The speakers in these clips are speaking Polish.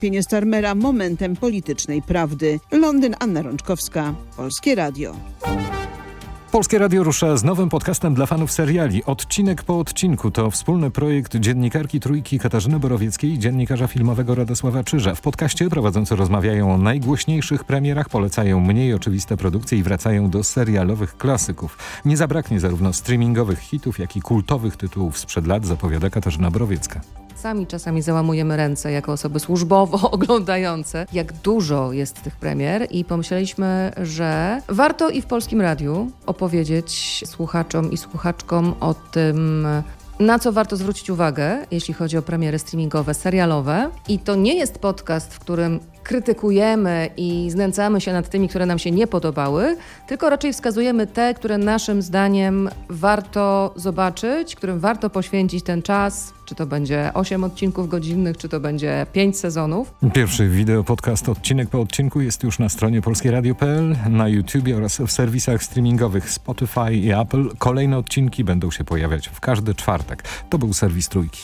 wystąpienie Starmera momentem politycznej prawdy. Londyn, Anna Rączkowska, Polskie Radio. Polskie Radio rusza z nowym podcastem dla fanów seriali. Odcinek po odcinku to wspólny projekt dziennikarki Trójki Katarzyny Borowieckiej i dziennikarza filmowego Radosława Czyża. W podcaście prowadzący rozmawiają o najgłośniejszych premierach, polecają mniej oczywiste produkcje i wracają do serialowych klasyków. Nie zabraknie zarówno streamingowych hitów, jak i kultowych tytułów sprzed lat, zapowiada Katarzyna Borowiecka. Sami czasami załamujemy ręce jako osoby służbowo oglądające, jak dużo jest tych premier i pomyśleliśmy, że warto i w Polskim Radiu opowiedzieć słuchaczom i słuchaczkom o tym, na co warto zwrócić uwagę, jeśli chodzi o premiery streamingowe, serialowe. I to nie jest podcast, w którym krytykujemy i znęcamy się nad tymi, które nam się nie podobały, tylko raczej wskazujemy te, które naszym zdaniem warto zobaczyć, którym warto poświęcić ten czas, czy to będzie 8 odcinków godzinnych, czy to będzie 5 sezonów. Pierwszy wideo podcast odcinek po odcinku jest już na stronie polskieradio.pl, na YouTubie oraz w serwisach streamingowych Spotify i Apple. Kolejne odcinki będą się pojawiać w każdy czwartek. To był serwis Trójki.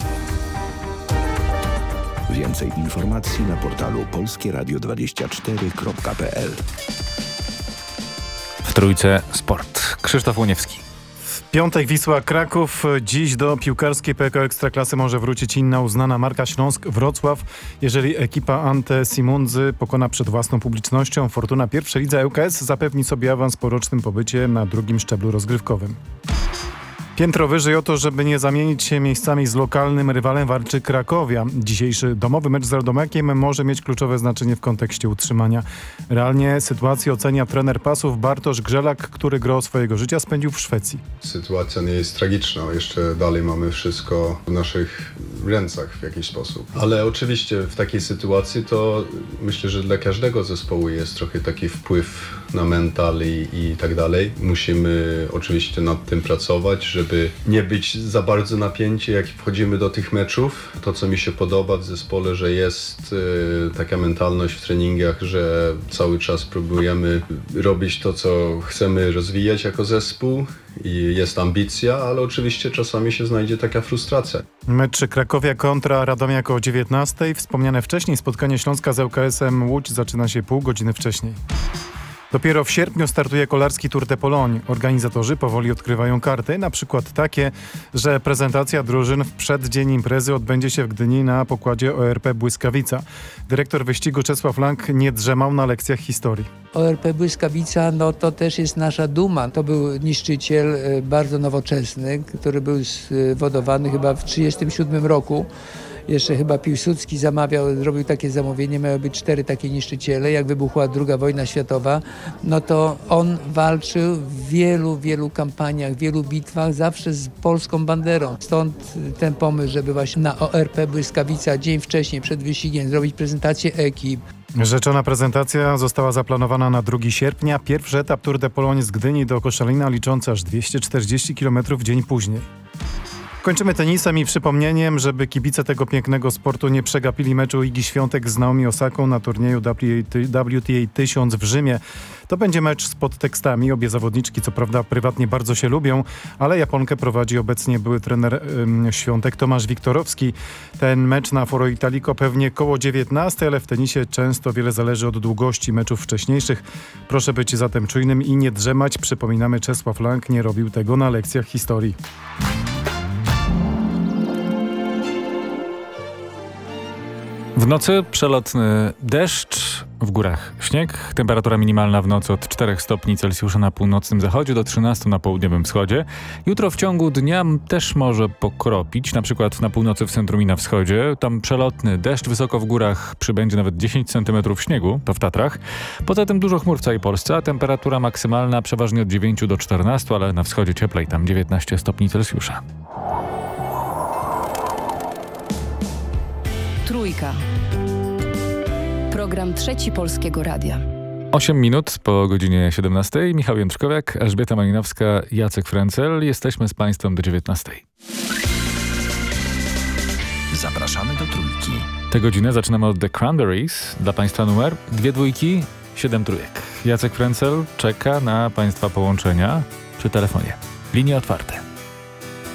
Więcej informacji na portalu polskieradio24.pl. W Trójce Sport. Krzysztof Łoniewski. W piątek Wisła Kraków. Dziś do piłkarskiej PKO Ekstraklasy może wrócić inna uznana marka Śląsk-Wrocław. Jeżeli ekipa Ante Simundzy pokona przed własną publicznością, Fortuna pierwszej lidze ŁKS zapewni sobie awans po rocznym pobycie na drugim szczeblu rozgrywkowym. Piętro wyżej o to, żeby nie zamienić się miejscami z lokalnym rywalem, walczy Krakowia. Dzisiejszy domowy mecz z Radomiakiem może mieć kluczowe znaczenie w kontekście utrzymania. Realnie sytuację ocenia trener Pasów Bartosz Grzelak, który gro swojego życia spędził w Szwecji. Sytuacja nie jest tragiczna, jeszcze dalej mamy wszystko w naszych rękach w jakiś sposób. Ale oczywiście w takiej sytuacji to myślę, że dla każdego zespołu jest trochę taki wpływ na mental i tak dalej. Musimy oczywiście nad tym pracować, żeby nie być za bardzo napięci, jak wchodzimy do tych meczów. To, co mi się podoba w zespole, że jest taka mentalność w treningach, że cały czas próbujemy robić to, co chcemy rozwijać jako zespół i jest ambicja, ale oczywiście czasami się znajdzie taka frustracja. Mecz Krakowia kontra Radomiak o 19:00. Wspomniane wcześniej spotkanie Śląska z ŁKS-em Łódź zaczyna się pół godziny wcześniej. Dopiero w sierpniu startuje kolarski Tour de Pologne. Organizatorzy powoli odkrywają karty, na przykład takie, że prezentacja drużyn w przeddzień imprezy odbędzie się w Gdyni na pokładzie ORP Błyskawica. Dyrektor wyścigu Czesław Lang nie drzemał na lekcjach historii. ORP Błyskawica, no to też jest nasza duma. To był niszczyciel bardzo nowoczesny, który był zwodowany chyba w 1937 roku. Jeszcze chyba Piłsudski zrobił takie zamówienie, miały być 4 takie niszczyciele. Jak wybuchła II wojna światowa, no to on walczył w wielu kampaniach, w wielu bitwach, zawsze z polską banderą. Stąd ten pomysł, żeby właśnie na ORP Błyskawica dzień wcześniej, przed wyścigiem, zrobić prezentację ekip. Rzeczona prezentacja została zaplanowana na 2 sierpnia. Pierwszy etap Tour de Pologne z Gdyni do Koszalina, liczący aż 240 km dzień później. Kończymy tenisem i przypomnieniem, żeby kibice tego pięknego sportu nie przegapili meczu Igi Świątek z Naomi Osaką na turnieju WTA 1000 w Rzymie. To będzie mecz z podtekstami. Obie zawodniczki co prawda prywatnie bardzo się lubią, ale Japonkę prowadzi obecnie były trener Świątek Tomasz Wiktorowski. Ten mecz na Foro Italico pewnie koło 19, ale w tenisie często wiele zależy od długości meczów wcześniejszych. Proszę być zatem czujnym i nie drzemać. Przypominamy, Czesław Lang nie robił tego na lekcjach historii. W nocy przelotny deszcz, w górach śnieg. Temperatura minimalna w nocy od 4 stopni Celsjusza na północnym zachodzie do 13 na południowym wschodzie. Jutro w ciągu dnia też może pokropić, na przykład na północy w centrum i na wschodzie. Tam przelotny deszcz, wysoko w górach przybędzie nawet 10 cm śniegu, to w Tatrach. Poza tym dużo chmur w całej Polsce, a temperatura maksymalna przeważnie od 9 do 14, ale na wschodzie cieplej, tam 19 stopni Celsjusza. Trójka. Program Trzeci Polskiego Radia. 8 minut po godzinie 17. Michał Jędrzkowiak, Elżbieta Malinowska, Jacek Frencel. Jesteśmy z Państwem do 19. Zapraszamy do Trójki. Tę godzinę zaczynamy od The Cranberries. Dla Państwa numer 2 dwójki, 7 trójek. Jacek Frencel czeka na Państwa połączenia przy telefonie. Linie otwarte.